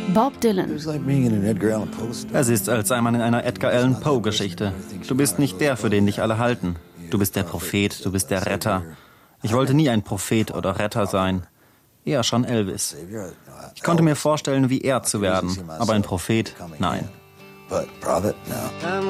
Bob Dylan. Es ist, als sei man in einer Edgar Allan Poe-Geschichte. Du bist nicht der, für den dich alle halten. Du bist der Prophet, du bist der Retter. Ich wollte nie ein Prophet oder Retter sein. Eher schon Elvis. Ich konnte mir vorstellen, wie er zu werden, aber ein Prophet, nein.